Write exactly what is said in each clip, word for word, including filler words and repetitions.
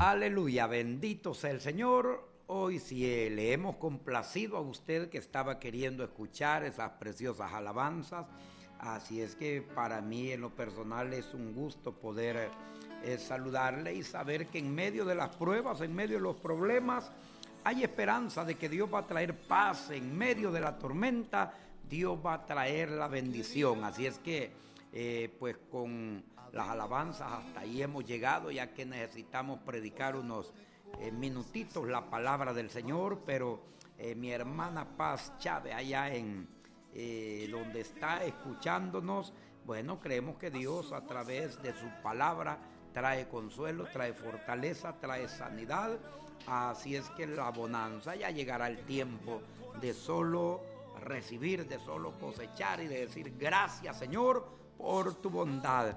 Aleluya, bendito sea el Señor. Hoy sí eh, le hemos complacido a usted que estaba queriendo escuchar esas preciosas alabanzas. Así es que para mí en lo personal es un gusto poder eh, saludarle y saber que en medio de las pruebas, en medio de los problemas, hay esperanza de que Dios va a traer paz. En medio de la tormenta, Dios va a traer la bendición. Así es que eh, pues con las alabanzas hasta ahí hemos llegado, ya que necesitamos predicar unos eh, minutitos la palabra del Señor. Pero eh, mi hermana Paz Chávez allá en eh, donde está escuchándonos, bueno, creemos que Dios a través de su palabra trae consuelo, trae fortaleza, trae sanidad. Así es que la bonanza, ya llegará el tiempo de solo recibir, de solo cosechar y de decir gracias, Señor, por tu bondad.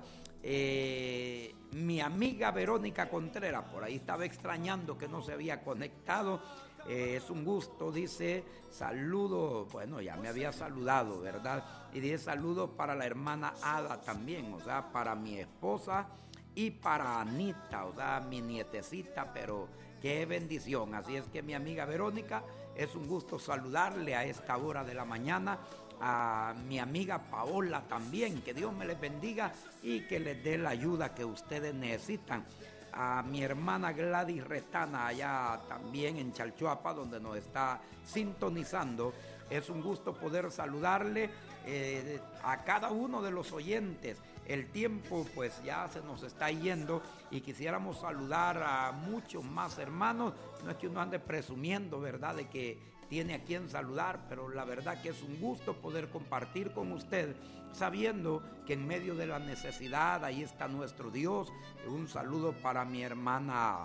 Eh, mi amiga Verónica Contreras, por ahí estaba extrañando que no se había conectado. Eh, es un gusto, dice, saludo, bueno, ya me había saludado, ¿verdad? Y dice saludo para la hermana Ada también, o sea, para mi esposa y para Anita, o sea, mi nietecita, pero qué bendición. Así es que mi amiga Verónica, es un gusto saludarle a esta hora de la mañana. A mi amiga Paola también, que Dios me les bendiga y que les dé la ayuda que ustedes necesitan. A mi hermana Gladys Retana, allá también en Chalchuapa, donde nos está sintonizando. Es un gusto poder saludarle eh, a cada uno de los oyentes. El tiempo pues ya se nos está yendo y quisiéramos saludar a muchos más hermanos. No es que uno ande presumiendo, ¿verdad?, de que tiene a quien saludar, pero la verdad que es un gusto poder compartir con usted, sabiendo que en medio de la necesidad ahí está nuestro Dios. Un saludo para mi hermana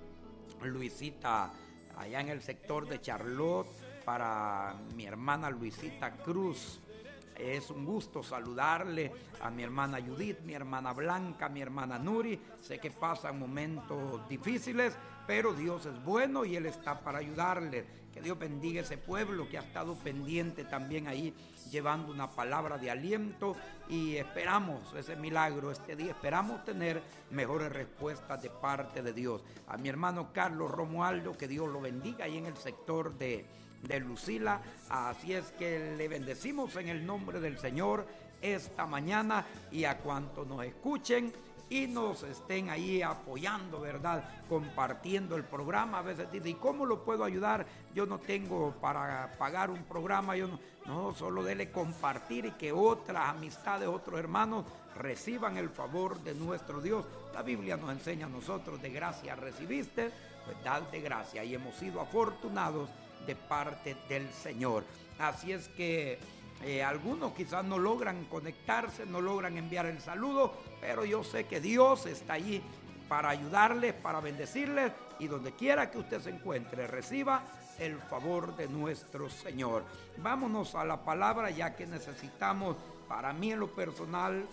Luisita allá en el sector de Charlotte, para mi hermana Luisita Cruz. Es un gusto saludarle a mi hermana Judith, mi hermana Blanca, mi hermana Nuri. Sé que pasan momentos difíciles, pero Dios es bueno y Él está para ayudarles. Que Dios bendiga ese pueblo que ha estado pendiente también ahí, llevando una palabra de aliento, y esperamos ese milagro este día. Esperamos tener mejores respuestas de parte de Dios. A mi hermano Carlos Romualdo, que Dios lo bendiga ahí en el sector de... de Lucila. Así es que le bendecimos en el nombre del Señor esta mañana, y a cuantos nos escuchen y nos estén ahí apoyando, ¿verdad?, compartiendo el programa. A veces dice, ¿y cómo lo puedo ayudar? Yo no tengo para pagar un programa. Yo no, no, solo dele compartir y que otras amistades, otros hermanos reciban el favor de nuestro Dios. La Biblia nos enseña a nosotros, de gracia recibiste, pues dad de gracia, y hemos sido afortunados de parte del Señor. Así es que eh, algunos quizás no logran conectarse, no logran enviar el saludo, pero yo sé que Dios está allí para ayudarles, para bendecirles, y donde quiera que usted se encuentre, reciba el favor de nuestro Señor. Vámonos a la palabra, ya que necesitamos, para mí en lo personal,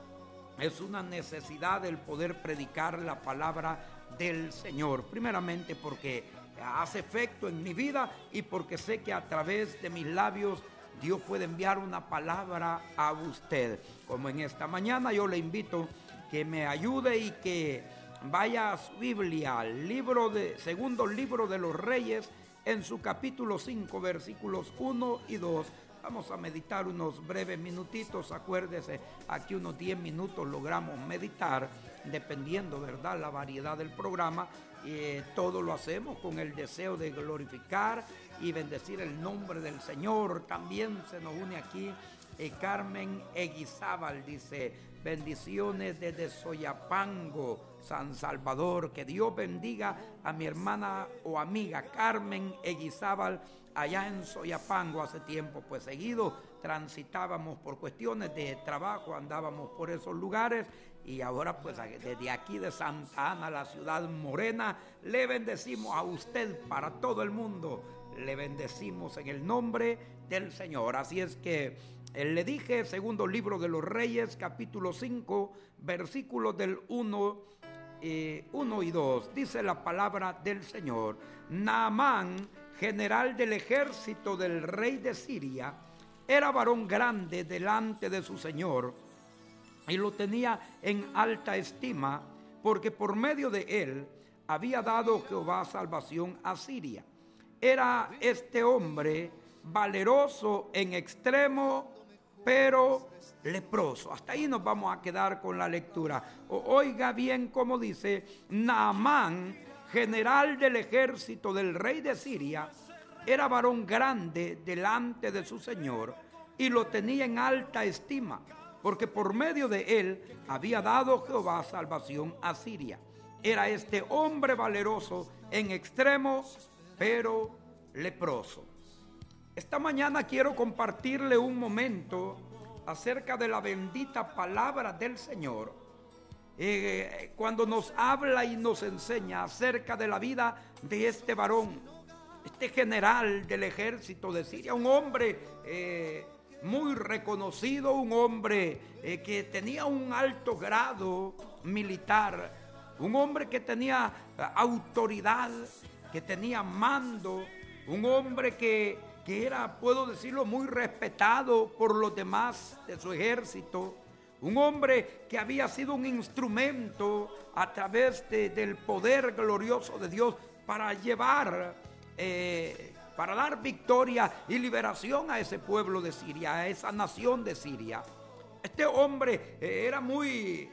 es una necesidad el poder predicar la palabra del Señor. Primeramente porque hace efecto en mi vida, y porque sé que a través de mis labios Dios puede enviar una palabra a usted. Como en esta mañana, yo le invito que me ayude y que vaya a su Biblia, al libro de, segundo libro de los Reyes, en su capítulo cinco, versículos uno y dos. Vamos a meditar unos breves minutitos. Acuérdese, aquí unos diez minutos logramos meditar, dependiendo, ¿verdad?, la variedad del programa. Eh, todo lo hacemos con el deseo de glorificar y bendecir el nombre del Señor. También se nos une aquí eh, Carmen Eguizábal, dice, bendiciones desde Soyapango, San Salvador. Que Dios bendiga a mi hermana o amiga Carmen Eguizábal allá en Soyapango. Hace tiempo pues seguido transitábamos por cuestiones de trabajo, andábamos por esos lugares, y ahora pues desde aquí de Santa Ana, la ciudad morena, le bendecimos a usted para todo el mundo. Le bendecimos en el nombre del Señor. Así es que él le dije, segundo libro de los Reyes, capítulo cinco, versículos del uno, eh, uno y dos. Dice la palabra del Señor: Naamán, general del ejército del rey de Siria, era varón grande delante de su señor, y lo tenía en alta estima, porque por medio de él había dado Jehová salvación a Siria. Era este hombre valeroso en extremo, pero leproso. Hasta ahí nos vamos a quedar con la lectura. O, oiga bien cómo dice: Naamán, general del ejército del rey de Siria, era varón grande delante de su señor y lo tenía en alta estima, porque por medio de él había dado Jehová salvación a Siria. Era este hombre valeroso en extremo, pero leproso. Esta mañana quiero compartirle un momento acerca de la bendita palabra del Señor, eh, cuando nos habla y nos enseña acerca de la vida de este varón, este general del ejército de Siria, un hombre eh, muy reconocido, un hombre eh, que tenía un alto grado militar, un hombre que tenía autoridad, que tenía mando, un hombre que, que era, puedo decirlo, muy respetado por los demás de su ejército, un hombre que había sido un instrumento a través de, del poder glorioso de Dios para llevar, eh, para dar victoria y liberación a ese pueblo de Siria, a esa nación de Siria. Este hombre eh, era muy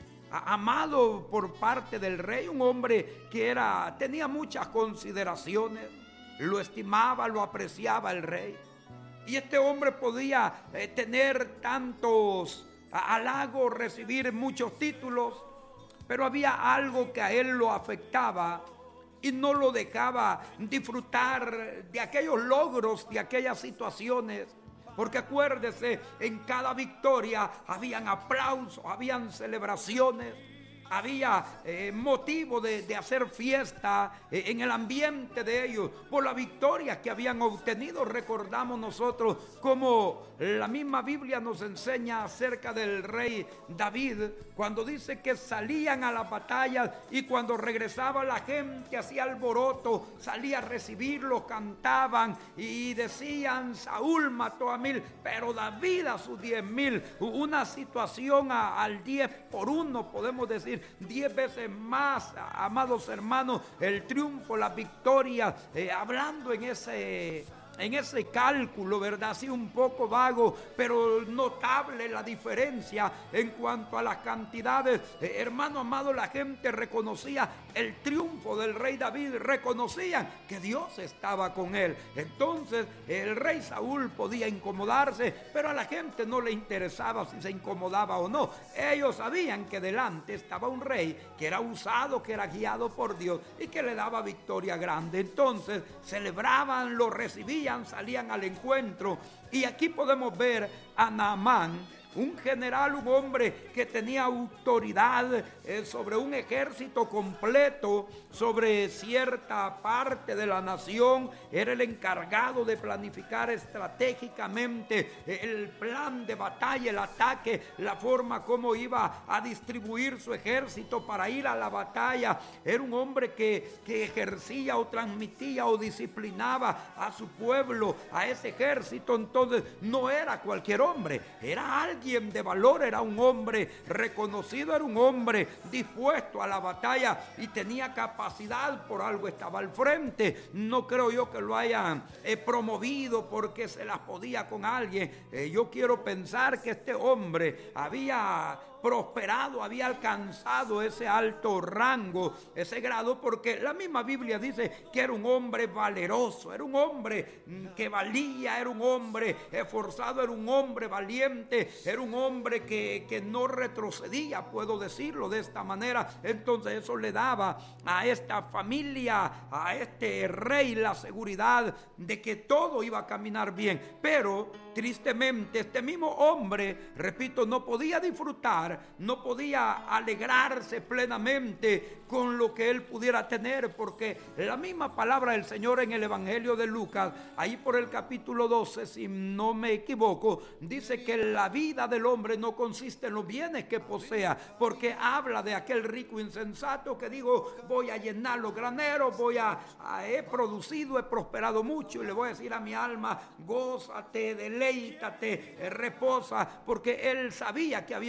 amado por parte del rey, un hombre que era, tenía muchas consideraciones, lo estimaba, lo apreciaba el rey. Y este hombre podía eh, tener tantos halagos, recibir muchos títulos, pero había algo que a él lo afectaba y no lo dejaba disfrutar de aquellos logros, de aquellas situaciones. Porque acuérdese, en cada victoria habían aplausos, habían celebraciones, había eh, motivo de, de hacer fiesta eh, en el ambiente de ellos por la victoria que habían obtenido. Recordamos nosotros como la misma Biblia nos enseña acerca del rey David, cuando dice que salían a las batallas y cuando regresaba la gente hacía alboroto, salía a recibirlos, cantaban y decían: Saúl mató a mil, pero David a sus diez mil. Una situación a, al diez por uno, podemos decir, diez veces más, amados hermanos, el triunfo, la victoria, eh, hablando en ese, en ese cálculo, ¿verdad? Así un poco vago, pero notable la diferencia en cuanto a las cantidades. Eh, hermano amado, la gente reconocía el triunfo del rey David, reconocían que Dios estaba con él. Entonces el rey Saúl podía incomodarse, pero a la gente no le interesaba si se incomodaba o no. Ellos sabían que delante estaba un rey que era usado, que era guiado por Dios y que le daba victoria grande. Entonces celebraban, lo recibían, salían al encuentro. Y aquí podemos ver a Naamán, un general, un hombre que tenía autoridad eh, sobre un ejército completo, sobre cierta parte de la nación. Era el encargado de planificar estratégicamente eh, el plan de batalla, el ataque, la forma como iba a distribuir su ejército para ir a la batalla. Era un hombre que, que ejercía o transmitía o disciplinaba a su pueblo, a ese ejército. Entonces no era cualquier hombre, era alguien de valor, era un hombre reconocido, era un hombre dispuesto a la batalla y tenía capacidad, por algo estaba al frente. No creo yo que lo hayan eh, promovido porque se las podía con alguien. Eh, yo quiero pensar que este hombre había prosperado, había alcanzado ese alto rango, ese grado, porque la misma Biblia dice que era un hombre valeroso, era un hombre que valía, era un hombre esforzado, era un hombre valiente, era un hombre que, que no retrocedía, puedo decirlo de esta manera. Entonces eso le daba a esta familia, a este rey, la seguridad de que todo iba a caminar bien. Pero tristemente este mismo hombre, repito, no podía disfrutar, no podía alegrarse plenamente con lo que él pudiera tener, porque la misma palabra del Señor en el Evangelio de Lucas, ahí por el capítulo doce, si no me equivoco, dice que la vida del hombre no consiste en los bienes que posea, porque habla de aquel rico insensato que dijo: voy a llenar los graneros, voy a, a he producido, he prosperado mucho, y le voy a decir a mi alma: gózate, deleítate, reposa, porque él sabía que había prosperado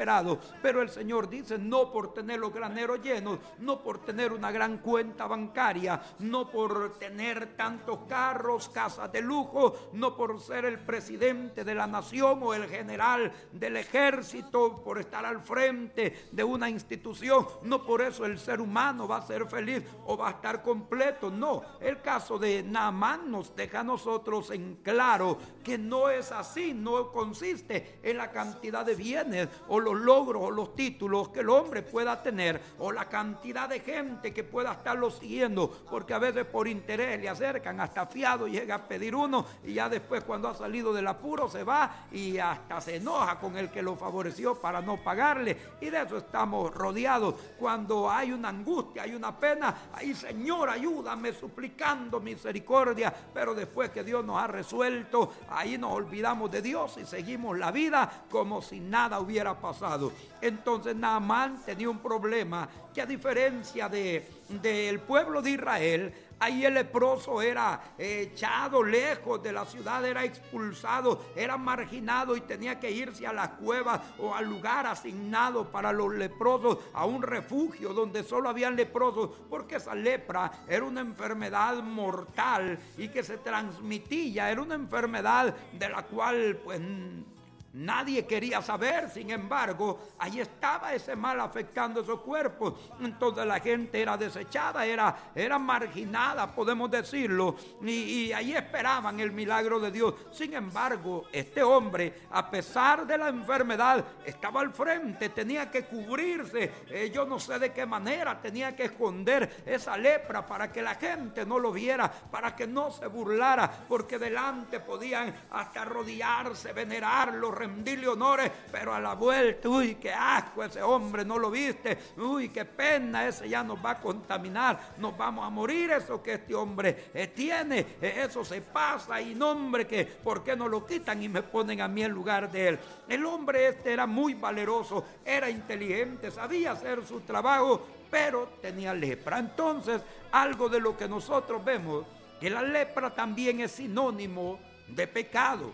prosperado. Pero el Señor dice, no por tener los graneros llenos, no por tener una gran cuenta bancaria, no por tener tantos carros, casas de lujo, no por ser el presidente de la nación o el general del ejército, por estar al frente de una institución, no por eso el ser humano va a ser feliz o va a estar completo. No, el caso de Naamán nos deja a nosotros en claro que no es así, no consiste en la cantidad de bienes o los logros o los títulos que el hombre pueda tener o la cantidad de gente que pueda estarlo siguiendo, porque a veces por interés le acercan, hasta fiado llega a pedir uno y ya después cuando ha salido del apuro se va y hasta se enoja con el que lo favoreció para no pagarle, y de eso estamos rodeados. Cuando hay una angustia, hay una pena, ay Señor, ayúdame, suplicando misericordia, pero después que Dios nos ha resuelto, ahí nos olvidamos de Dios y seguimos la vida como si nada hubiera pasado. Entonces Naamán tenía un problema que, a diferencia de del pueblo de Israel, ahí el leproso era echado lejos de la ciudad, era expulsado, era marginado y tenía que irse a las cuevas o al lugar asignado para los leprosos, a un refugio donde solo habían leprosos, porque esa lepra era una enfermedad mortal y que se transmitía, era una enfermedad de la cual pues nadie quería saber. Sin embargo, ahí estaba ese mal afectando esos cuerpos. Entonces la gente era desechada, era, era marginada, podemos decirlo, y, y ahí esperaban el milagro de Dios. Sin embargo, este hombre, a pesar de la enfermedad, estaba al frente, tenía que cubrirse, eh, yo no sé de qué manera, tenía que esconder esa lepra para que la gente no lo viera, para que no se burlara, porque delante podían hasta arrodillarse, venerarlo, rendirle honores, pero a la vuelta, uy, qué asco, ese hombre no lo viste, uy, qué pena, ese ya nos va a contaminar, nos vamos a morir, eso que este hombre eh, tiene, eh, eso se pasa, y no, hombre, que por qué no lo quitan y me ponen a mí en lugar de él. El hombre este era muy valeroso, era inteligente, sabía hacer su trabajo, pero tenía lepra. Entonces, algo de lo que nosotros vemos, que la lepra también es sinónimo de pecado.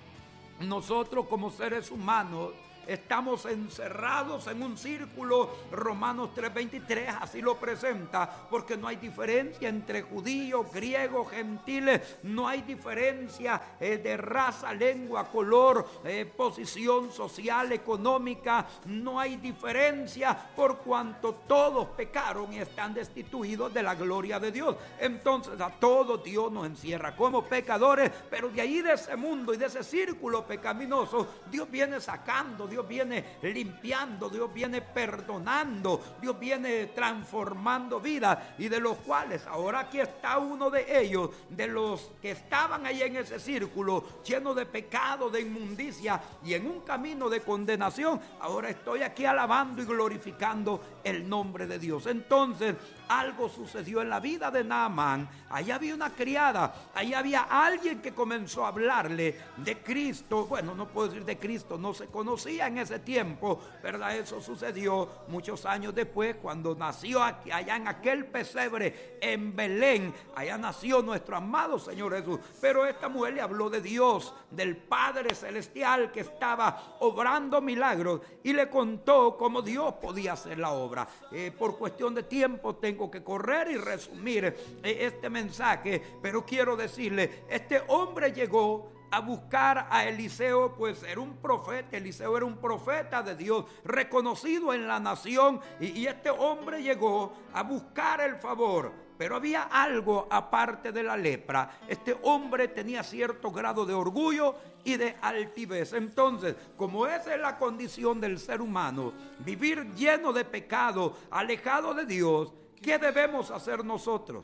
Nosotros como seres humanos estamos encerrados en un círculo. Romanos tres veintitrés así lo presenta, porque no hay diferencia entre judíos, griegos, gentiles, no hay diferencia eh, de raza, lengua, color, eh, posición social, económica, no hay diferencia, por cuanto todos pecaron y están destituidos de la gloria de Dios. Entonces a todos Dios nos encierra como pecadores, pero de ahí, de ese mundo y de ese círculo pecaminoso, Dios viene sacando, Dios viene limpiando, Dios viene perdonando, Dios viene transformando vidas, y de los cuales ahora aquí está uno de ellos, de los que estaban ahí en ese círculo lleno de pecado, de inmundicia y en un camino de condenación. Ahora estoy aquí alabando y glorificando el nombre de Dios. Entonces algo sucedió en la vida de Naamán. Ahí había una criada, ahí había alguien que comenzó a hablarle de Cristo. Bueno, no puedo decir de Cristo, no se conocía en ese tiempo, ¿verdad? Eso sucedió muchos años después, cuando nació aquí, allá en aquel pesebre en Belén. Allá nació nuestro amado Señor Jesús. Pero esta mujer le habló de Dios, del Padre Celestial que estaba obrando milagros, y le contó cómo Dios podía hacer la obra. Eh, por cuestión de tiempo tengo Tengo que correr y resumir este mensaje, pero quiero decirle, este hombre llegó a buscar a Eliseo, pues era un profeta. Eliseo era un profeta de Dios, reconocido en la nación, y, y este hombre llegó a buscar el favor. Pero había algo aparte de la lepra. Este hombre tenía cierto grado de orgullo y de altivez. Entonces, como esa es la condición del ser humano, vivir lleno de pecado, alejado de Dios, ¿qué debemos hacer nosotros?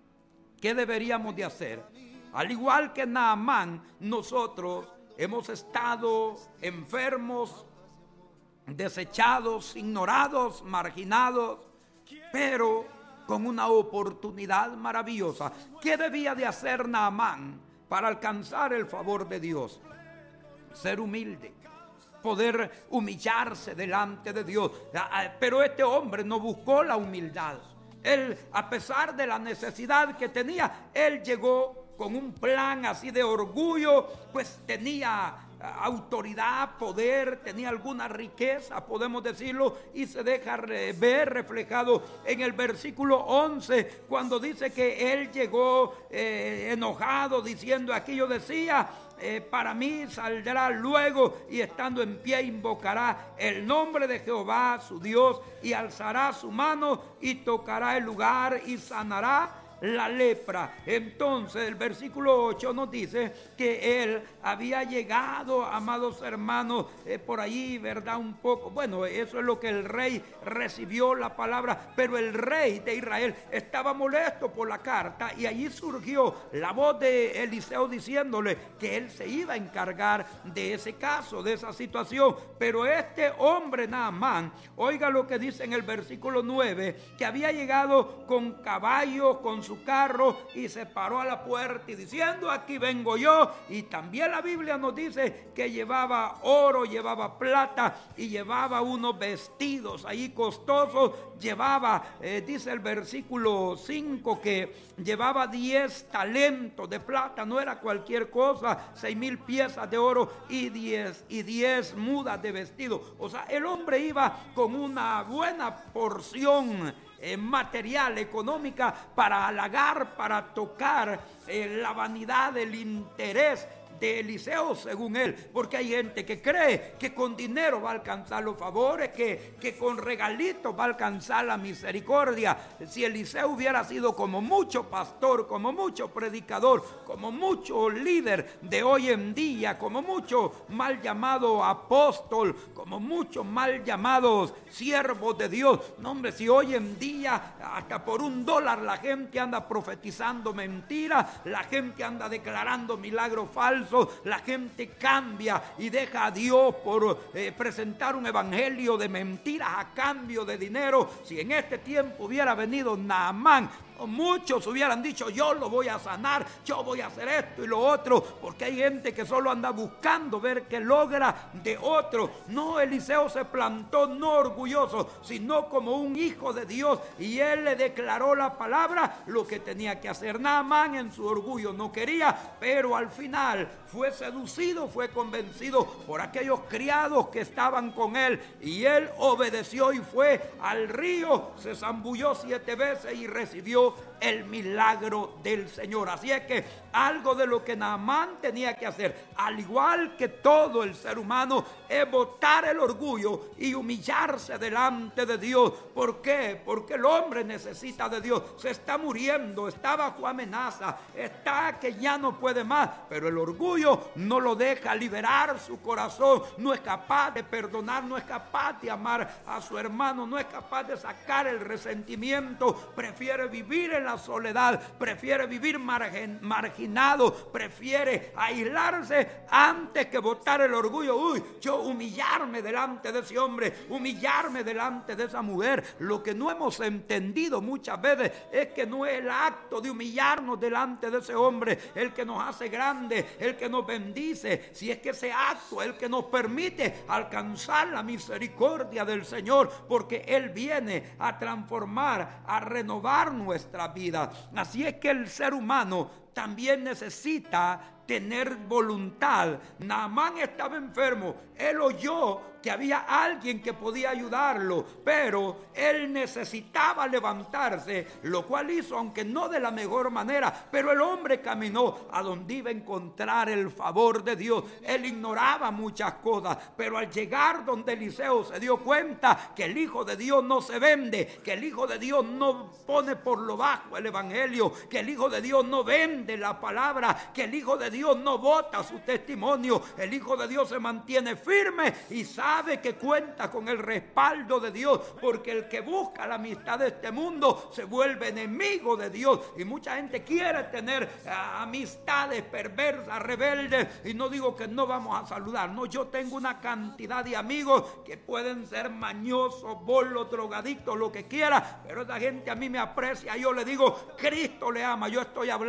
¿Qué deberíamos de hacer? Al igual que Naamán, nosotros hemos estado enfermos, desechados, ignorados, marginados, pero con una oportunidad maravillosa. ¿Qué debía de hacer Naamán para alcanzar el favor de Dios? Ser humilde, poder humillarse delante de Dios. Pero este hombre no buscó la humildad. Él, a pesar de la necesidad que tenía, él llegó con un plan así de orgullo, pues tenía autoridad, poder, tenía alguna riqueza, podemos decirlo, y se deja ver reflejado en el versículo once, cuando dice que él llegó eh, enojado, diciendo, aquí yo decía, Eh, para mí saldrá luego y estando en pie invocará el nombre de Jehová su Dios y alzará su mano y tocará el lugar y sanará la lepra. Entonces el versículo ocho nos dice que él había llegado, amados hermanos, eh, por allí, ¿verdad? Un poco, bueno, eso es lo que el rey recibió la palabra, pero el rey de Israel estaba molesto por la carta y allí surgió la voz de Eliseo diciéndole que él se iba a encargar de ese caso, de esa situación. Pero este hombre Naamán, oiga lo que dice en el versículo nueve, que había llegado con caballos, con su carro, y se paró a la puerta y diciendo, aquí vengo yo. Y también la Biblia nos dice que llevaba oro, llevaba plata y llevaba unos vestidos ahí costosos, llevaba, eh, dice el versículo cinco, que llevaba diez talentos de plata, no era cualquier cosa, seis mil piezas de oro y diez, y diez mudas de vestido. O sea, el hombre iba con una buena porción Eh, material, económica, para halagar, para tocar eh, la vanidad, el interés de Eliseo, según él, porque hay gente que cree que con dinero va a alcanzar los favores, que, que con regalitos va a alcanzar la misericordia. Si Eliseo hubiera sido como mucho pastor, como mucho predicador, como mucho líder de hoy en día, como mucho mal llamado apóstol, como muchos mal llamados siervos de Dios, no hombre, si hoy en día hasta por un dólar la gente anda profetizando mentiras, la gente anda declarando milagros falsos, la gente cambia y deja a Dios por eh, presentar un evangelio de mentiras a cambio de dinero. Si en este tiempo hubiera venido Naamán, muchos hubieran dicho, yo lo voy a sanar, yo voy a hacer esto y lo otro, porque hay gente que solo anda buscando ver qué logra de otro. No, Eliseo se plantó no orgulloso, sino como un hijo de Dios, y él le declaró la palabra, lo que tenía que hacer. Naamán en su orgullo no quería, pero al final fue seducido, fue convencido por aquellos criados que estaban con él, y él obedeció y fue al río, se zambulló siete veces y recibió el milagro del Señor. Así es que algo de lo que Naamán tenía que hacer, al igual que todo el ser humano, es botar el orgullo y humillarse delante de Dios. ¿Por qué? Porque el hombre necesita de Dios, se está muriendo, está bajo amenaza, está que ya no puede más, pero el orgullo no lo deja liberar su corazón, no es capaz de perdonar, no es capaz de amar a su hermano, no es capaz de sacar el resentimiento, prefiere vivir en la soledad, prefiere vivir margen, marginado, prefiere aislarse antes que botar el orgullo. Uy, yo humillarme delante de ese hombre, humillarme delante de esa mujer. Lo que no hemos entendido muchas veces es que no es el acto de humillarnos delante de ese hombre el que nos hace grande, el que nos bendice, si es que ese acto es el que nos permite alcanzar la misericordia del Señor, porque Él viene a transformar, a renovar nuestra vida. Así es que el ser humano también necesita tener voluntad. Naamán estaba enfermo, él oyó que había alguien que podía ayudarlo, pero él necesitaba levantarse, lo cual hizo, aunque no de la mejor manera, pero el hombre caminó a donde iba a encontrar el favor de Dios. Él ignoraba muchas cosas, pero al llegar donde Eliseo se dio cuenta que el Hijo de Dios no se vende, que el Hijo de Dios no pone por lo bajo el evangelio, que el Hijo de Dios no vende la palabra, que el Hijo de Dios no bota su testimonio, el Hijo de Dios se mantiene firme y sabe que cuenta con el respaldo de Dios, porque el que busca la amistad de este mundo se vuelve enemigo de Dios. Y mucha gente quiere tener uh, amistades perversas, rebeldes, y no digo que no vamos a saludar, no, yo tengo una cantidad de amigos que pueden ser mañosos, bolos, drogadictos, lo que quiera, pero esa gente a mí me aprecia. Yo le digo, Cristo le ama. Yo estoy hablando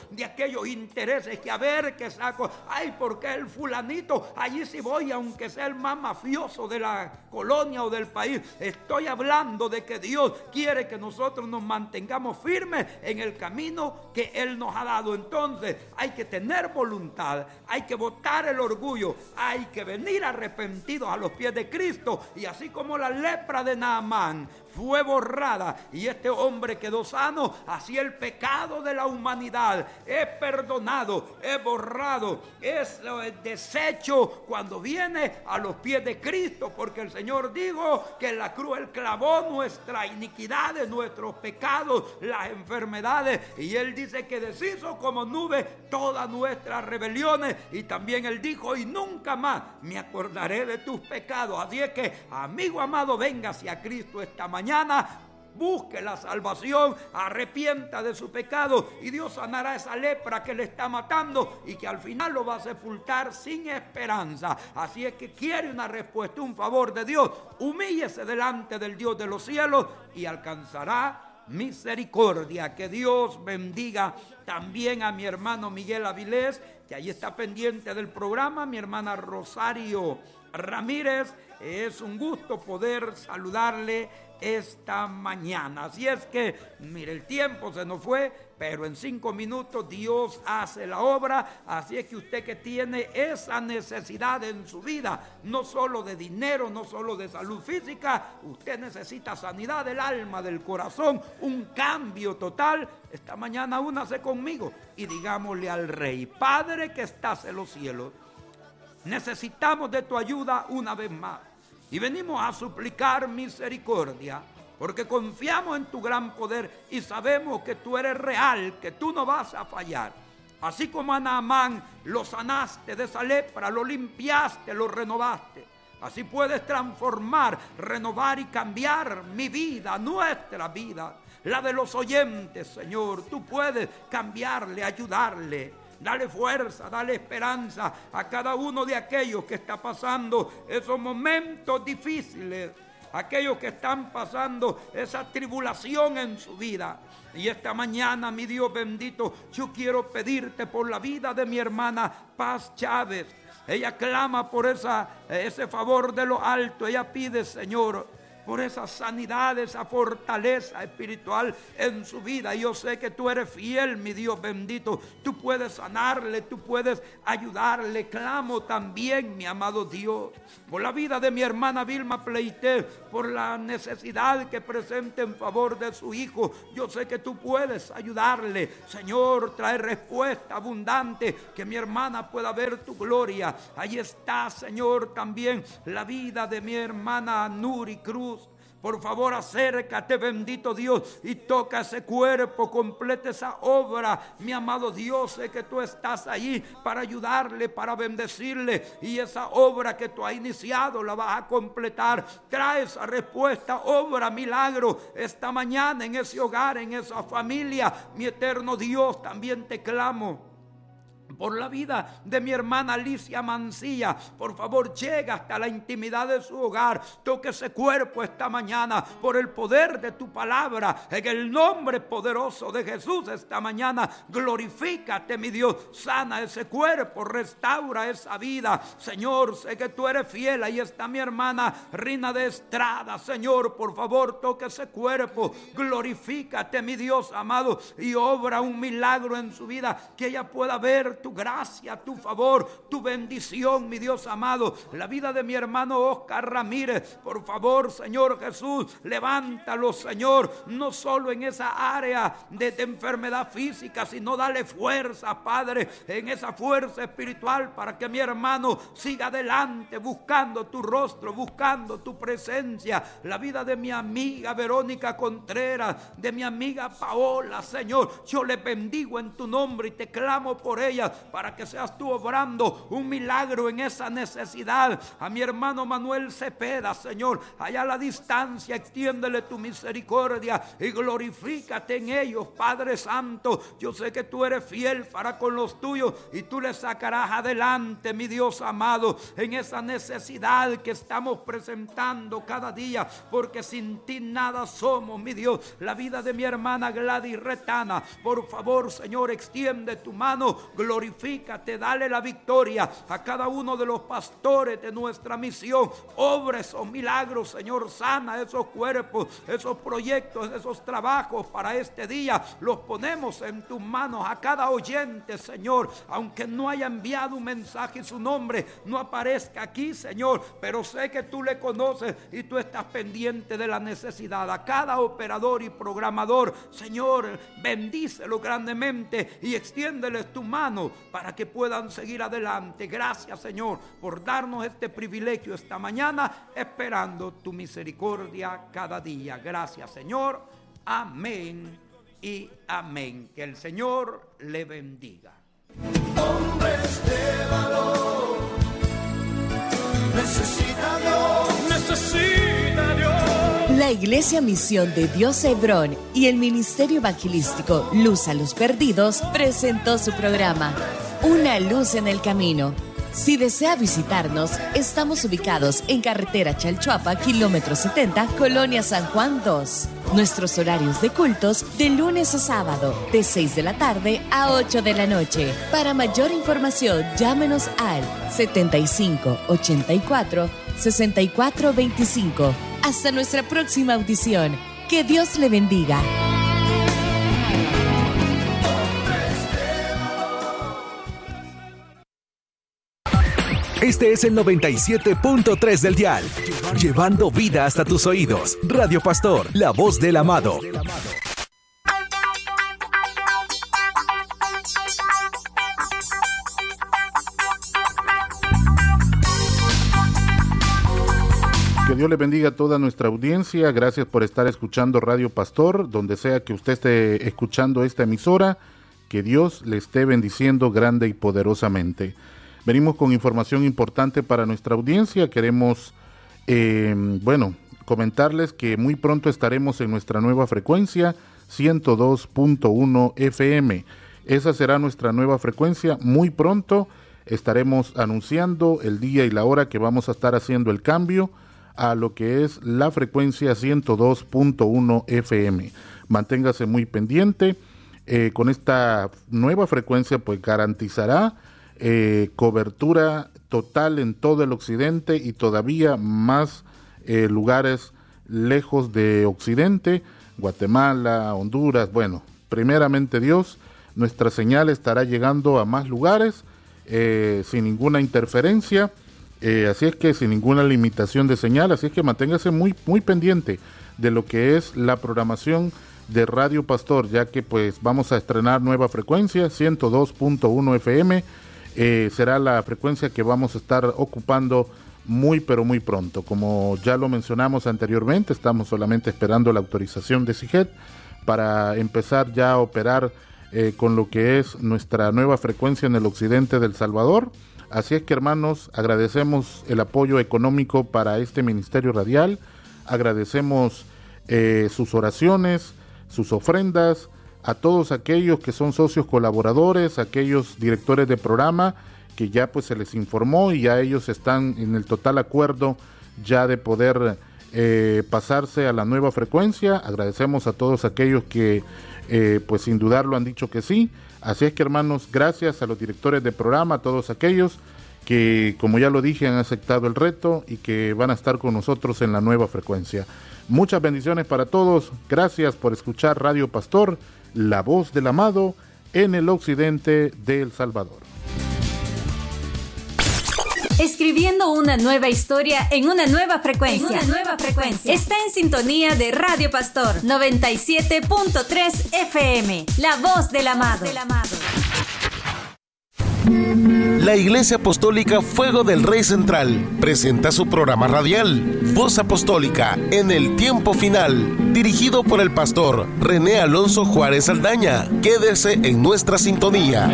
de aquellos intereses que a ver qué saco. Ay, porque el fulanito, allí sí voy, aunque sea el más mafioso de la colonia o del país. Estoy hablando de que Dios quiere que nosotros nos mantengamos firmes en el camino que Él nos ha dado. Entonces hay que tener voluntad, hay que botar el orgullo, hay que venir arrepentidos a los pies de Cristo. Y así como la lepra de Naamán fue borrada y este hombre quedó sano, así el pecado de la humanidad es perdonado, es borrado, es deshecho cuando viene a los pies de Cristo, porque el Señor dijo que en la cruz Él clavó nuestra iniquidad, nuestros pecados, las enfermedades, y Él dice que deshizo como nube todas nuestras rebeliones, y también Él dijo: y nunca más me acordaré de tus pecados. Así es que, amigo amado, venga hacia Cristo esta mañana. Mañana busque la salvación, arrepienta de su pecado y Dios sanará esa lepra que le está matando y que al final lo va a sepultar sin esperanza. Así es que quiere una respuesta, un favor de Dios, humíllese delante del Dios de los cielos y alcanzará misericordia. Que Dios bendiga también a mi hermano Miguel Avilés, que ahí está pendiente del programa, mi hermana Rosario Ramírez. Es un gusto poder saludarle esta mañana. Así es que, mire, el tiempo se nos fue, pero en cinco minutos Dios hace la obra. Así es que usted que tiene esa necesidad en su vida, no solo de dinero, no solo de salud física, usted necesita sanidad del alma, del corazón, un cambio total. Esta mañana únase conmigo y digámosle al Rey: Padre que estás en los cielos, necesitamos de tu ayuda una vez más. Y venimos a suplicar misericordia, porque confiamos en tu gran poder y sabemos que tú eres real, que tú no vas a fallar. Así como a Naamán lo sanaste de esa lepra, lo limpiaste, lo renovaste. Así puedes transformar, renovar y cambiar mi vida, nuestra vida, la de los oyentes, Señor. Tú puedes cambiarle, ayudarle. Dale fuerza, dale esperanza a cada uno de aquellos que está pasando esos momentos difíciles, aquellos que están pasando esa tribulación en su vida. Y esta mañana, mi Dios bendito, yo quiero pedirte por la vida de mi hermana Paz Chávez. Ella clama por esa, ese favor de lo alto. Ella pide, Señor, por esa sanidad, esa fortaleza espiritual en su vida. Yo sé que tú eres fiel, mi Dios bendito. Tú puedes sanarle, tú puedes ayudarle. Clamo también, mi amado Dios, por la vida de mi hermana Vilma Pleité, por la necesidad que presenta en favor de su hijo. Yo sé que tú puedes ayudarle. Señor, trae respuesta abundante, que mi hermana pueda ver tu gloria. Allí está, Señor, también la vida de mi hermana Nuri Cruz. Por favor, acércate, bendito Dios, y toca ese cuerpo, completa esa obra. Mi amado Dios, sé que tú estás allí para ayudarle, para bendecirle, y esa obra que tú has iniciado la vas a completar. Trae esa respuesta, obra, milagro, esta mañana en ese hogar, en esa familia. Mi eterno Dios, también te clamo por la vida de mi hermana Alicia Mancilla. Por favor, llega hasta la intimidad de su hogar. Toque ese cuerpo esta mañana por el poder de tu palabra. En el nombre poderoso de Jesús esta mañana, glorifícate, mi Dios. Sana ese cuerpo, restaura esa vida. Señor, sé que tú eres fiel. Ahí está mi hermana Rina de Estrada. Señor, por favor, toque ese cuerpo. Glorifícate, mi Dios amado, y obra un milagro en su vida, que ella pueda ver tu gracia, tu favor, tu bendición, mi Dios amado. La vida de mi hermano Oscar Ramírez, por favor, Señor Jesús, levántalo, Señor, no solo en esa área de, de enfermedad física, sino dale fuerza, Padre, en esa fuerza espiritual, para que mi hermano siga adelante buscando tu rostro, buscando tu presencia. La vida de mi amiga Verónica Contreras, de mi amiga Paola, Señor, yo le bendigo en tu nombre y te clamo por ella. días para que seas tú obrando un milagro en esa necesidad. A mi hermano Manuel Cepeda, Señor, allá a la distancia, extiéndele tu misericordia y glorifícate en ellos, Padre Santo. Yo sé que tú eres fiel para con los tuyos y tú les sacarás adelante, mi Dios amado, en esa necesidad que estamos presentando cada día, porque sin ti nada somos, mi Dios. La vida de mi hermana Gladys Retana, por favor, Señor, extiende tu mano, glorifícate, dale la victoria a cada uno de los pastores de nuestra misión. Obra esos milagros, Señor, sana esos cuerpos, esos proyectos, esos trabajos para este día. Los ponemos en tus manos a cada oyente, Señor, aunque no haya enviado un mensaje y su nombre no aparezca aquí, Señor, pero sé que tú le conoces y tú estás pendiente de la necesidad. A cada operador y programador, Señor, bendícelo grandemente y extiéndeles tu mano para que puedan seguir adelante. Gracias, Señor, por darnos este privilegio esta mañana, esperando tu misericordia cada día. Gracias, Señor. Amén y amén. Que el Señor le bendiga. Hombres de valor, necesita Dios, necesita Dios. La Iglesia Misión de Dios Hebrón y el Ministerio Evangelístico Luz a los Perdidos presentó su programa Una Luz en el Camino. Si desea visitarnos, estamos ubicados en carretera Chalchuapa, kilómetro setenta, Colonia San Juan dos. Nuestros horarios de cultos de lunes a sábado, de seis de la tarde a ocho de la noche. Para mayor información, llámenos al setenta y cinco ochenta y cuatro sesenta y cuatro veinticinco. Hasta nuestra próxima audición. Que Dios le bendiga. Este es el noventa y siete punto tres del dial, llevando vida hasta tus oídos. Radio Pastor, la voz del amado. Que Dios le bendiga a toda nuestra audiencia. Gracias por estar escuchando Radio Pastor, donde sea que usted esté escuchando esta emisora. Que Dios le esté bendiciendo grande y poderosamente. Venimos con información importante para nuestra audiencia. Queremos, eh, bueno, comentarles que muy pronto estaremos en nuestra nueva frecuencia, ciento dos punto uno F M. Esa será nuestra nueva frecuencia. Muy pronto estaremos anunciando el día y la hora que vamos a estar haciendo el cambio a lo que es la frecuencia ciento dos punto uno F M. Manténgase muy pendiente. Eh, con esta nueva frecuencia, pues garantizará Eh, cobertura total en todo el occidente y todavía más eh, lugares lejos de occidente, Guatemala, Honduras. Bueno, primeramente Dios, nuestra señal estará llegando a más lugares eh, sin ninguna interferencia, eh, así es que sin ninguna limitación de señal, así es que manténgase muy, muy pendiente de lo que es la programación de Radio Pastor, ya que pues vamos a estrenar nueva frecuencia, ciento dos punto uno F M. Eh, será la frecuencia que vamos a estar ocupando muy pero muy pronto. Como ya lo mencionamos anteriormente, estamos solamente esperando la autorización de CIGED para empezar ya a operar eh, con lo que es nuestra nueva frecuencia en el occidente del Salvador. Así es que, hermanos, agradecemos el apoyo económico para este ministerio radial, agradecemos eh, sus oraciones, sus ofrendas, a todos aquellos que son socios colaboradores, aquellos directores de programa que ya pues se les informó y ya ellos están en el total acuerdo ya de poder eh, pasarse a la nueva frecuencia. Agradecemos a todos aquellos que eh, pues sin dudarlo han dicho que sí. Así es que, hermanos, gracias a los directores de programa, a todos aquellos que, como ya lo dije, han aceptado el reto y que van a estar con nosotros en la nueva frecuencia. Muchas bendiciones para todos. Gracias por escuchar Radio Pastor, la voz del amado en el occidente de El Salvador. Escribiendo una nueva historia en una nueva frecuencia. En una nueva frecuencia. Está en sintonía de Radio Pastor noventa y siete punto tres F M, la voz del amado. La Iglesia Apostólica Fuego del Rey Central presenta su programa radial, Voz Apostólica en el Tiempo Final, dirigido por el pastor René Alonso Juárez Aldaña. Quédese en nuestra sintonía.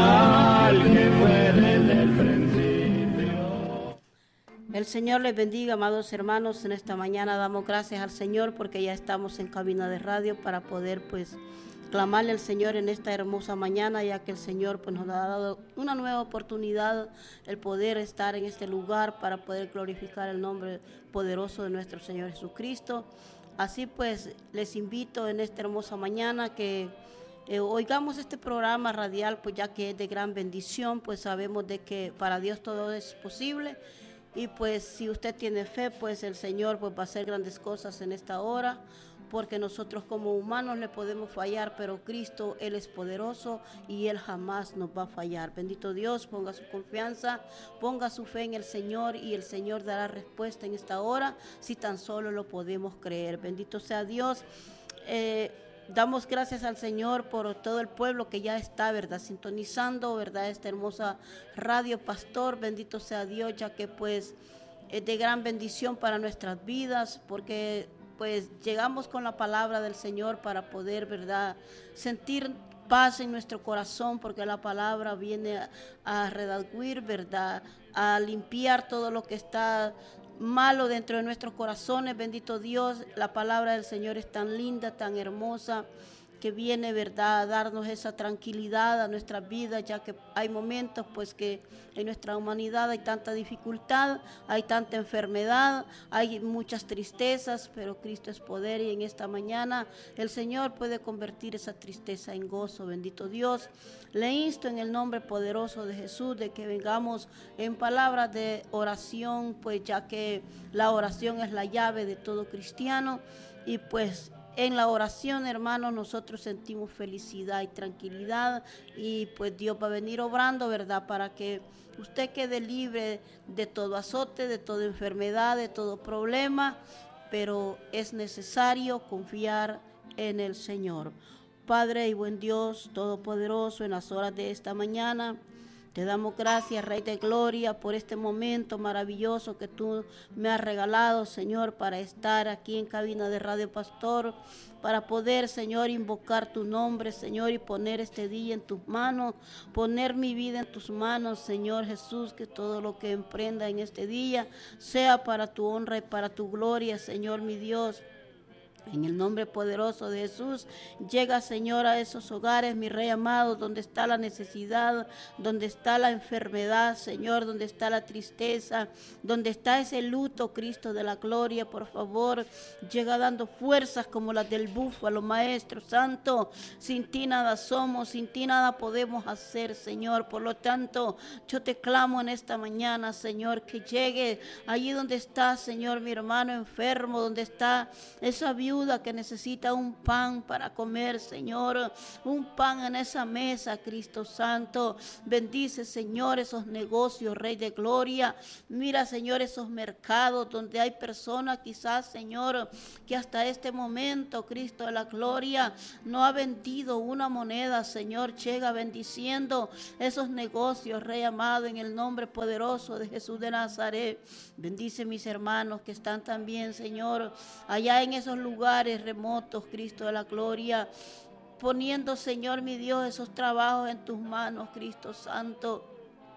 El Señor les bendiga, amados hermanos. En esta mañana damos gracias al Señor porque ya estamos en cabina de radio para poder pues clamarle al Señor en esta hermosa mañana, ya que el Señor pues, nos ha dado una nueva oportunidad, el poder estar en este lugar para poder glorificar el nombre poderoso de nuestro Señor Jesucristo. Así pues, les invito en esta hermosa mañana que eh, oigamos este programa radial, pues ya que es de gran bendición, pues sabemos de que para Dios todo es posible. Y pues si usted tiene fe, pues el Señor pues, va a hacer grandes cosas en esta hora, porque nosotros como humanos le podemos fallar, pero Cristo, Él es poderoso y Él jamás nos va a fallar. Bendito Dios, ponga su confianza, ponga su fe en el Señor y el Señor dará respuesta en esta hora si tan solo lo podemos creer. Bendito sea Dios. Eh, Damos gracias al Señor por todo el pueblo que ya está, ¿verdad?, sintonizando, ¿verdad?, esta hermosa radio Pastor. Bendito sea Dios, ya que pues es de gran bendición para nuestras vidas, porque pues llegamos con la palabra del Señor para poder, ¿verdad?, sentir paz en nuestro corazón, porque la palabra viene a, a redarguir, ¿verdad?, a limpiar todo lo que está malo dentro de nuestros corazones. Bendito Dios, la palabra del Señor es tan linda, tan hermosa, que viene, ¿verdad?, a darnos esa tranquilidad a nuestras vidas, ya que hay momentos pues que en nuestra humanidad hay tanta dificultad, hay tanta enfermedad, hay muchas tristezas, pero Cristo es poder y en esta mañana el Señor puede convertir esa tristeza en gozo. Bendito Dios, le insto en el nombre poderoso de Jesús de que vengamos en palabras de oración, pues ya que la oración es la llave de todo cristiano y pues en la oración, hermanos, nosotros sentimos felicidad y tranquilidad y pues Dios va a venir obrando, ¿verdad?, para que usted quede libre de todo azote, de toda enfermedad, de todo problema, pero es necesario confiar en el Señor. Padre y buen Dios todopoderoso, en las horas de esta mañana, te damos gracias, Rey de Gloria, por este momento maravilloso que tú me has regalado, Señor, para estar aquí en cabina de Radio Pastor, para poder, Señor, invocar tu nombre, Señor, y poner este día en tus manos, poner mi vida en tus manos, Señor Jesús, que todo lo que emprenda en este día sea para tu honra y para tu gloria, Señor, mi Dios. En el nombre poderoso de Jesús, llega, Señor, a esos hogares, mi Rey amado, donde está la necesidad, donde está la enfermedad, Señor, donde está la tristeza, donde está ese luto, Cristo de la gloria. Por favor, llega dando fuerzas como las del búfalo, Maestro Santo. Sin ti nada somos, sin ti nada podemos hacer, Señor. Por lo tanto, yo te clamo en esta mañana, Señor, que llegue allí donde está, Señor, mi hermano enfermo, donde está esa viuda que necesita un pan para comer, Señor, un pan en esa mesa, Cristo Santo. Bendice, Señor, esos negocios, Rey de Gloria. Mira, Señor, esos mercados donde hay personas quizás, Señor, que hasta este momento, Cristo de la Gloria, no ha vendido una moneda, Señor. Llega bendiciendo esos negocios, Rey amado, en el nombre poderoso de Jesús de Nazaret. Bendice mis hermanos que están también, Señor, allá en esos lugares remotos, Cristo de la Gloria, poniendo, Señor mi Dios, esos trabajos en tus manos, Cristo Santo.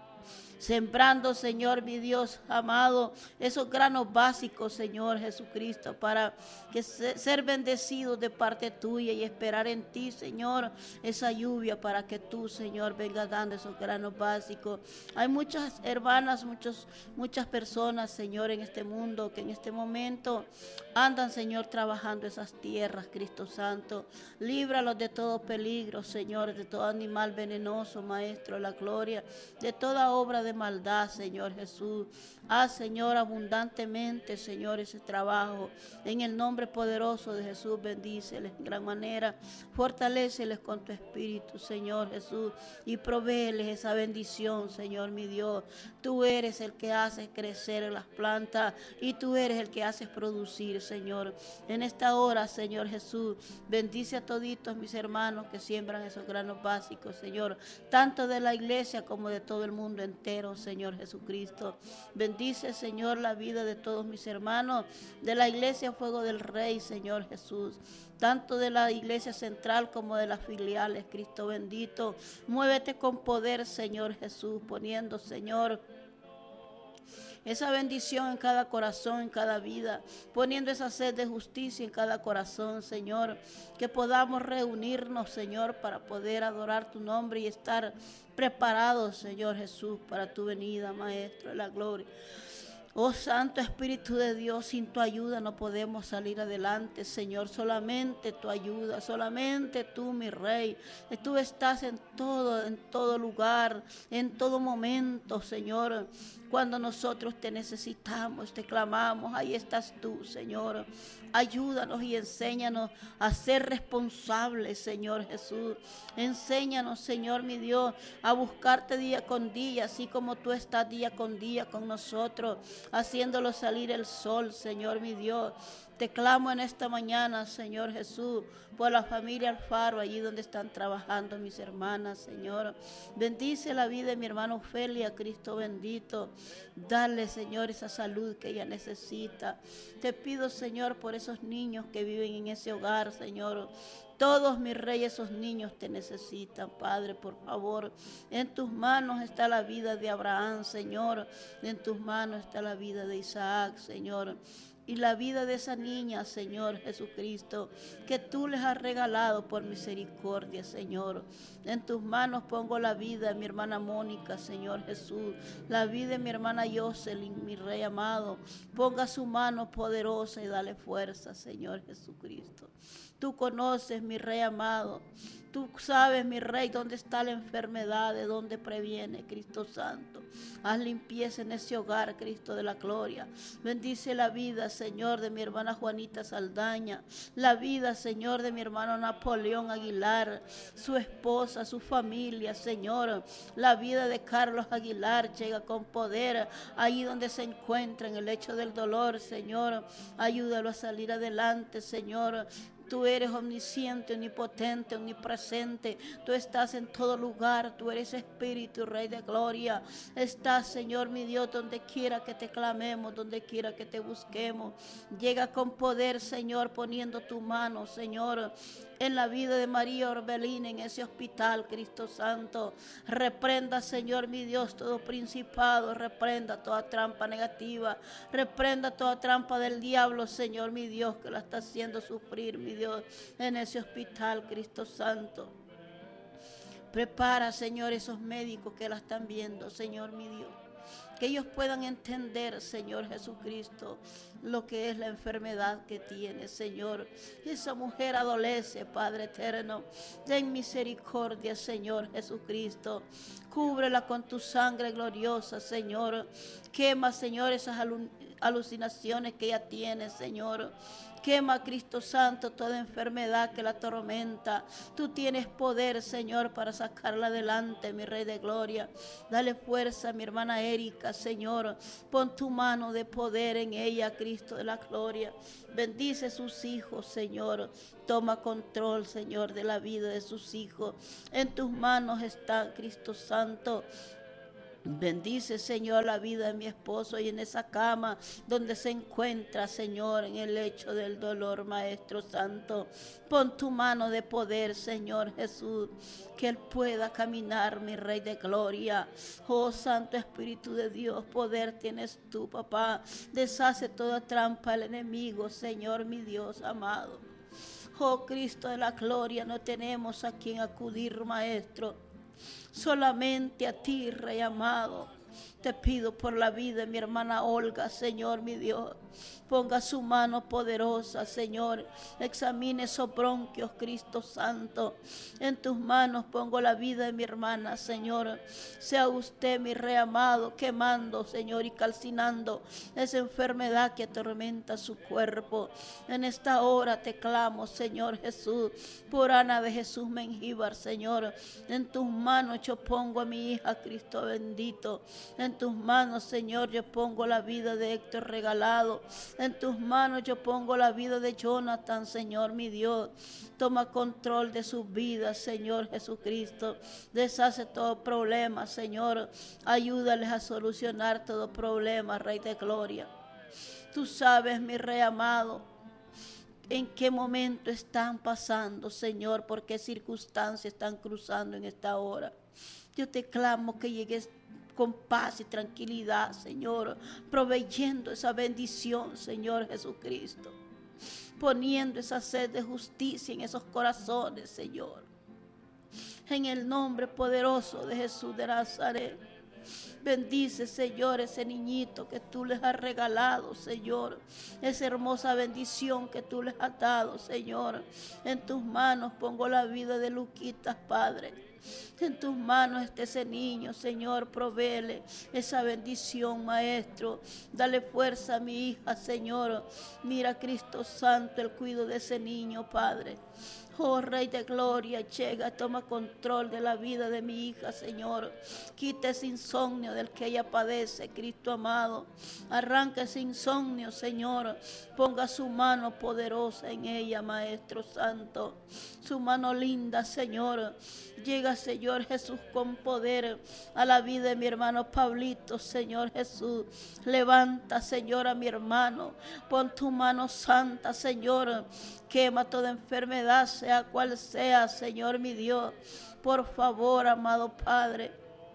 Sembrando, Señor, mi Dios amado, esos granos básicos, Señor Jesucristo, para que se, ser bendecidos de parte tuya y esperar en ti, Señor, esa lluvia para que tú, Señor, vengas dando esos granos básicos. Hay muchas hermanas, muchos, muchas personas, Señor, en este mundo que en este momento andan, Señor, trabajando esas tierras, Cristo Santo. Líbralos de todo peligro, Señor, de todo animal venenoso, Maestro de la Gloria, de toda obra de de maldad, Señor Jesús. Haz, Señor, abundantemente, Señor, ese trabajo. En el nombre poderoso de Jesús, bendíceles en gran manera. Fortaléceles con tu espíritu, Señor Jesús, y provéeles esa bendición, Señor mi Dios. Tú eres el que haces crecer las plantas y tú eres el que haces producir, Señor. En esta hora, Señor Jesús, bendice a toditos mis hermanos que siembran esos granos básicos, Señor, tanto de la iglesia como de todo el mundo entero, Señor Jesucristo. Bendice, Señor, la vida de todos mis hermanos de la iglesia Fuego del Rey, Señor Jesús, tanto de la iglesia central como de las filiales, Cristo bendito. Muévete con poder, Señor Jesús, poniendo, Señor, esa bendición en cada corazón, en cada vida, poniendo esa sed de justicia en cada corazón, Señor, que podamos reunirnos, Señor, para poder adorar tu nombre y estar preparados, Señor Jesús, para tu venida, Maestro de la gloria. Oh Santo Espíritu de Dios, sin tu ayuda no podemos salir adelante, Señor. Solamente tu ayuda, solamente tú, mi Rey. Tú estás en todo, en todo lugar, en todo momento, Señor. Cuando nosotros te necesitamos, te clamamos, ahí estás tú, Señor. Ayúdanos y enséñanos a ser responsables, Señor Jesús. Enséñanos, Señor mi Dios, a buscarte día con día, así como tú estás día con día con nosotros, haciéndolo salir el sol, Señor mi Dios. Te clamo en esta mañana, Señor Jesús, por la familia Alfaro, allí donde están trabajando mis hermanas, Señor. Bendice la vida de mi hermana Ofelia, Cristo bendito. Dale, Señor, esa salud que ella necesita. Te pido, Señor, por esos niños que viven en ese hogar, Señor. Todos, mis reyes, esos niños te necesitan, Padre, por favor. En tus manos está la vida de Abraham, Señor. En tus manos está la vida de Isaac, Señor. Y la vida de esa niña, Señor Jesucristo, que tú les has regalado por misericordia, Señor. En tus manos pongo la vida de mi hermana Mónica, Señor Jesús. La vida de mi hermana Jocelyn, mi Rey amado. Ponga su mano poderosa y dale fuerza, Señor Jesucristo. Tú conoces, mi Rey amado. Tú sabes, mi Rey, dónde está la enfermedad, de dónde previene, Cristo Santo. Haz limpieza en ese hogar, Cristo de la gloria. Bendice la vida, Señor, de mi hermana Juanita Saldaña. La vida, Señor, de mi hermano Napoleón Aguilar. Su esposa, su familia, Señor. La vida de Carlos Aguilar llega con poder ahí donde se encuentra, en el lecho del dolor, Señor. Ayúdalo a salir adelante, Señor. Tú eres omnisciente, omnipotente, omnipresente. Tú estás en todo lugar. Tú eres Espíritu, Rey de gloria. Estás, Señor, mi Dios, donde quiera que te clamemos, donde quiera que te busquemos. Llega con poder, Señor, poniendo tu mano, Señor, en la vida de María Orbelín, en ese hospital, Cristo Santo. Reprenda, Señor, mi Dios, todo principado. Reprenda toda trampa negativa. Reprenda toda trampa del diablo, Señor, mi Dios, que la está haciendo sufrir, mi Dios, en ese hospital, Cristo Santo. Prepara, Señor, esos médicos que la están viendo, Señor, mi Dios. Que ellos puedan entender, Señor Jesucristo, lo que es la enfermedad que tiene, Señor. Esa mujer adolece, Padre eterno. Ten misericordia, Señor Jesucristo. Cúbrela con tu sangre gloriosa, Señor. Quema, Señor, esas alucinaciones que ella tiene, Señor. Quema, Cristo Santo, toda enfermedad que la atormenta. Tú tienes poder, Señor, para sacarla adelante, mi Rey de gloria. Dale fuerza a mi hermana Erika, Señor. Pon tu mano de poder en ella, Cristo de la gloria. Bendice sus hijos, Señor. Toma control, Señor, de la vida de sus hijos. En tus manos está, Cristo Santo. Bendice, Señor, la vida de mi esposo y en esa cama donde se encuentra, Señor, en el lecho del dolor, Maestro Santo. Pon tu mano de poder, Señor Jesús, que él pueda caminar, mi Rey de gloria. Oh, Santo Espíritu de Dios, poder tienes tú, papá. Deshace toda trampa al enemigo, Señor, mi Dios amado. Oh, Cristo de la gloria, no tenemos a quien acudir, Maestro. Solamente a ti, Rey amado. Te pido por la vida de mi hermana Olga, Señor, mi Dios. Ponga su mano poderosa, Señor. Examine esos bronquios, Cristo Santo. En tus manos pongo la vida de mi hermana, Señor. Sea usted, mi Rey amado, quemando, Señor, y calcinando esa enfermedad que atormenta su cuerpo. En esta hora te clamo, Señor Jesús, por Ana de Jesús Mengíbar, Señor. En tus manos yo pongo a mi hija, Cristo bendito. En tus manos, Señor, yo pongo la vida de Héctor Regalado. En tus manos yo pongo la vida de Jonathan, Señor, mi Dios. Toma control de sus vidas, Señor Jesucristo. Deshace todo problema, Señor. Ayúdales a solucionar todo problema, Rey de Gloria. Tú sabes, mi Rey amado, en qué momento están pasando, Señor, por qué circunstancias están cruzando en esta hora. Yo te clamo que llegues con paz y tranquilidad, Señor, proveyendo esa bendición, Señor Jesucristo, poniendo esa sed de justicia en esos corazones, Señor, en el nombre poderoso de Jesús de Nazaret. Bendice, Señor, ese niñito que tú les has regalado, Señor, esa hermosa bendición que tú les has dado, Señor. En tus manos pongo la vida de Luquitas, Padre. En tus manos está ese niño, Señor, provéele esa bendición, Maestro. Dale fuerza a mi hija, Señor. Mira, Cristo Santo, el cuidado de ese niño, Padre. Oh, Rey de Gloria, llega, toma control de la vida de mi hija, Señor. Quita ese insomnio del que ella padece, Cristo amado. Arranca ese insomnio, Señor. Ponga su mano poderosa en ella, Maestro Santo. Su mano linda, Señor. Llega, Señor Jesús, con poder a la vida de mi hermano Pablito, Señor Jesús. Levanta, Señor, a mi hermano. Pon tu mano santa, Señor. Quema toda enfermedad, sea cual sea, Señor mi Dios. Por favor, amado Padre.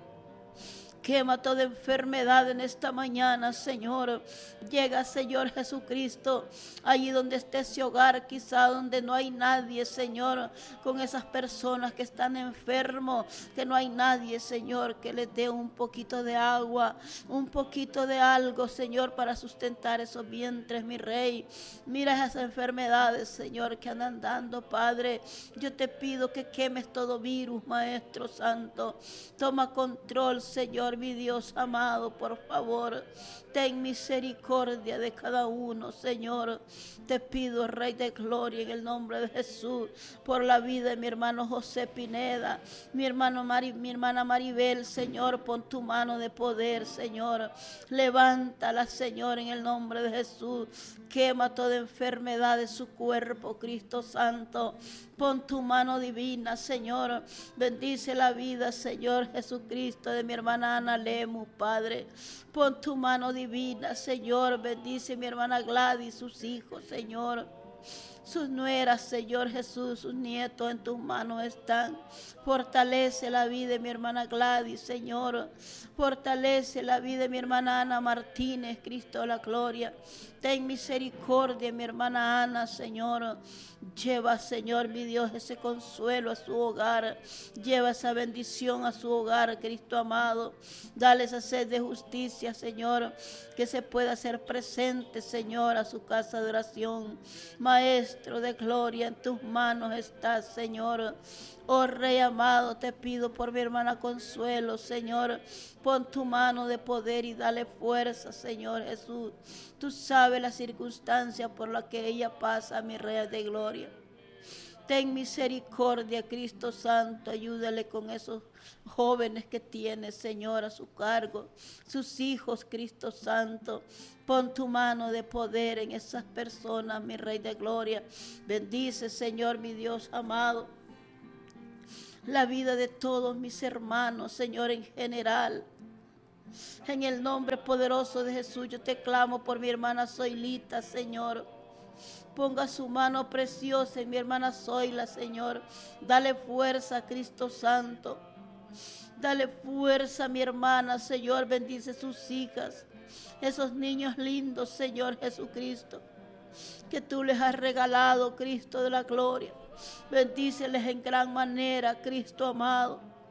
Quema toda enfermedad en esta mañana, Señor. Llega, Señor Jesucristo, allí donde esté ese hogar, quizá donde no hay nadie, Señor, con esas personas que están enfermos, que no hay nadie, Señor, que les dé un poquito de agua, un poquito de algo, Señor, para sustentar esos vientres, mi Rey. Mira esas enfermedades, Señor, que andan dando, Padre. Yo te pido que quemes todo virus, Maestro Santo. Toma control, Señor, mi Dios amado, por favor, ten misericordia de cada uno, Señor. Te pido, Rey de Gloria, en el nombre de Jesús, por la vida de mi hermano José Pineda, mi hermano Mari, mi hermana Maribel, Señor, pon tu mano de poder, Señor. Levántala, Señor, en el nombre de Jesús. Quema toda enfermedad de su cuerpo, Cristo Santo. Pon tu mano divina, Señor. Bendice la vida, Señor Jesucristo, de mi hermana Ana Lemus, Padre. Pon tu mano divina, Señor. Bendice mi hermana Gladys, sus hijos, Señor. Sus nueras, Señor Jesús, sus nietos en tus manos están. Fortalece la vida de mi hermana Gladys, Señor. Fortalece la vida de mi hermana Ana Martínez, Cristo de la Gloria. Ten misericordia, mi hermana Ana, Señor. Lleva, Señor, mi Dios, ese consuelo a su hogar. Lleva esa bendición a su hogar, Cristo amado. Dale esa sed de justicia, Señor, que se pueda hacer presente, Señor, a su casa de oración. Maestro de gloria, en tus manos estás, Señor. Oh Rey amado, te pido por mi hermana Consuelo, Señor. Pon tu mano de poder y dale fuerza, Señor Jesús. Tú sabes la circunstancia por la que ella pasa, mi Rey de gloria. Ten misericordia, Cristo Santo. Ayúdale con esos jóvenes que tiene, Señor, a su cargo. Sus hijos, Cristo Santo. Pon tu mano de poder en esas personas, mi Rey de gloria. Bendice, Señor, mi Dios amado, la vida de todos mis hermanos, Señor, en general. En el nombre poderoso de Jesús, yo te clamo por mi hermana Zoilita, Señor. Ponga su mano preciosa en mi hermana Zoila, Señor. Dale fuerza, Cristo Santo. Dale fuerza a mi hermana, Señor. Bendice sus hijas, esos niños lindos, Señor Jesucristo, que tú les has regalado, Cristo de la gloria. Bendíceles en gran manera, Cristo amado.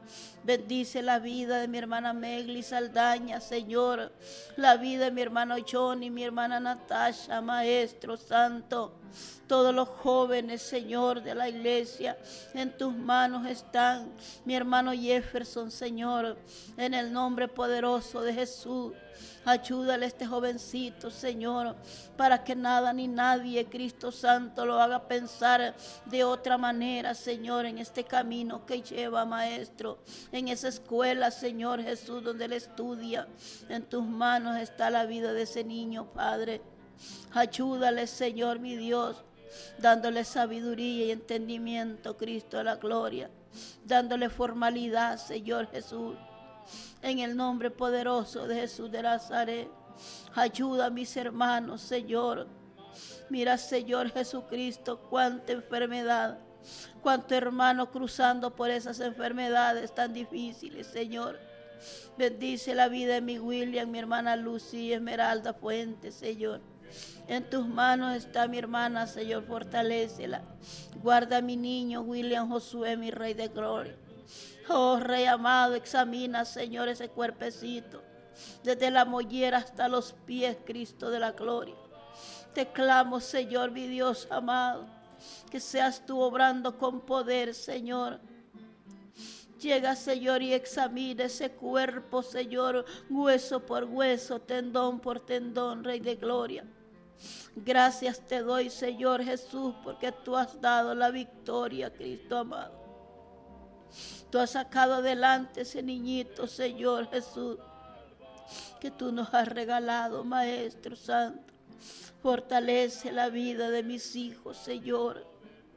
Bendice la vida de mi hermana Megli Saldaña, Señor. La vida de mi hermano Johnny, mi hermana Natasha, Maestro Santo. Todos los jóvenes, Señor, de la iglesia, en tus manos están. Mi hermano Jefferson, Señor, en el nombre poderoso de Jesús. Ayúdale a este jovencito, Señor, para que nada ni nadie, Cristo Santo, lo haga pensar de otra manera, Señor, en este camino que lleva, Maestro, en esa escuela, Señor Jesús, donde él estudia. En tus manos está la vida de ese niño, Padre. Ayúdale, Señor, mi Dios, dándole sabiduría y entendimiento, Cristo de la gloria, dándole formalidad, Señor Jesús. En el nombre poderoso de Jesús de Nazaret, ayuda a mis hermanos, Señor. Mira, Señor Jesucristo, cuánta enfermedad, cuánto hermano cruzando por esas enfermedades tan difíciles, Señor. Bendice la vida de mi William, mi hermana Lucy y Esmeralda Fuentes, Señor. En tus manos está mi hermana, Señor, fortalécela. Guarda a mi niño William Josué, mi Rey de Gloria. Oh, Rey amado, examina, Señor, ese cuerpecito, desde la mollera hasta los pies, Cristo de la gloria. Te clamo, Señor, mi Dios amado, que seas tú obrando con poder, Señor. Llega, Señor, y examina ese cuerpo, Señor, hueso por hueso, tendón por tendón, Rey de gloria. Gracias te doy, Señor Jesús, porque tú has dado la victoria, Cristo amado. Tú has sacado adelante ese niñito, Señor Jesús, que tú nos has regalado, Maestro Santo. Fortalece la vida de mis hijos, Señor.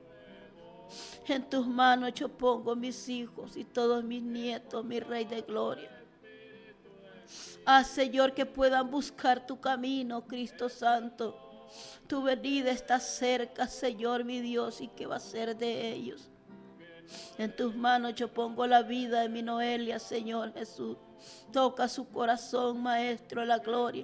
En tus manos yo pongo mis hijos y todos mis nietos, mi Rey de gloria. Haz, Señor, que puedan buscar tu camino, Cristo Santo. Tu venida está cerca, Señor, mi Dios, y qué va a ser de ellos. En tus manos yo pongo la vida de mi Noelia, Señor Jesús. Toca su corazón, Maestro de la gloria.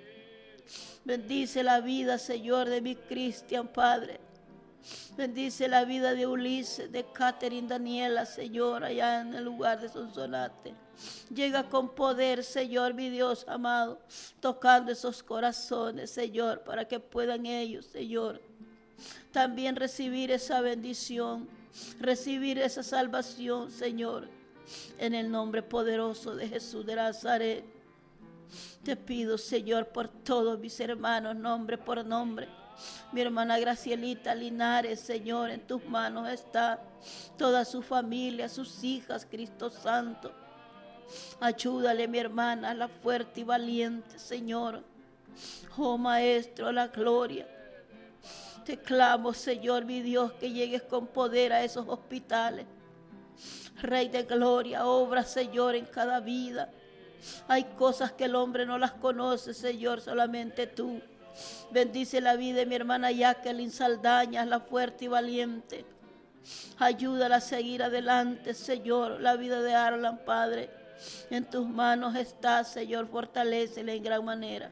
Bendice la vida, Señor, de mi Cristian, Padre. Bendice la vida de Ulises, de Catherine Daniela, Señor, allá en el lugar de Sonsonate. Llega con poder, Señor, mi Dios amado, tocando esos corazones, Señor, para que puedan ellos, Señor, también recibir esa bendición, recibir esa salvación, Señor, en el nombre poderoso de Jesús de Nazaret. Te pido, Señor, por todos mis hermanos, nombre por nombre. Mi hermana Gracielita Linares, Señor, en tus manos está toda su familia, sus hijas, Cristo Santo. Ayúdale, mi hermana, la fuerte y valiente, Señor. Oh, Maestro, la gloria. Te clamo, Señor, mi Dios, que llegues con poder a esos hospitales. Rey de gloria, obra, Señor, en cada vida. Hay cosas que el hombre no las conoce, Señor, solamente tú. Bendice la vida de mi hermana Jacqueline Saldaña, la fuerte y valiente. Ayúdala a seguir adelante, Señor. La vida de Arlan, Padre, en tus manos está, Señor. Fortalécela en gran manera.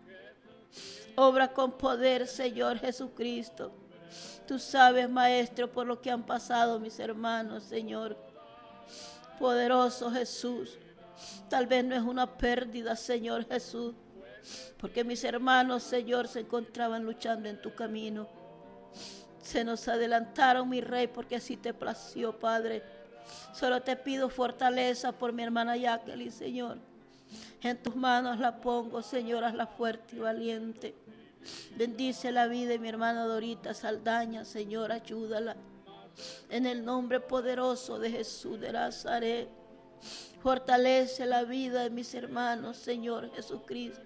Obra con poder, Señor Jesucristo. Tú sabes, Maestro, por lo que han pasado mis hermanos, Señor. Poderoso Jesús. Tal vez no es una pérdida, Señor Jesús, porque mis hermanos, Señor, se encontraban luchando en tu camino. Se nos adelantaron, mi Rey, porque así te plació, Padre. Solo te pido fortaleza por mi hermana Jacqueline, Señor. En tus manos la pongo, Señor, hazla fuerte y valiente. Bendice la vida de mi hermana Dorita Saldaña, Señor, ayúdala. En el nombre poderoso de Jesús de Nazaret. Fortalece la vida de mis hermanos, Señor Jesucristo.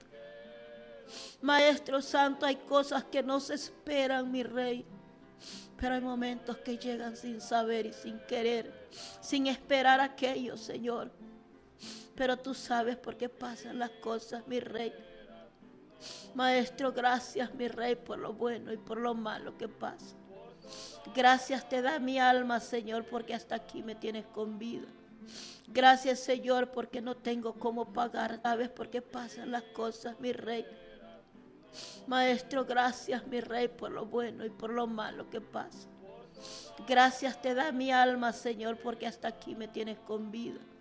Maestro Santo, hay cosas que no se esperan, mi Rey, pero hay momentos que llegan sin saber y sin querer, sin esperar aquello, Señor. Pero tú sabes por qué pasan las cosas, mi Rey. Maestro, gracias, mi Rey, por lo bueno y por lo malo que pasa. Gracias te da mi alma, Señor, porque hasta aquí me tienes con vida. Gracias, Señor, porque no tengo cómo pagar. ¿Sabes por qué pasan las cosas, mi Rey? Maestro, gracias, mi Rey, por lo bueno y por lo malo que pasa. Gracias te da mi alma, Señor, porque hasta aquí me tienes con vida.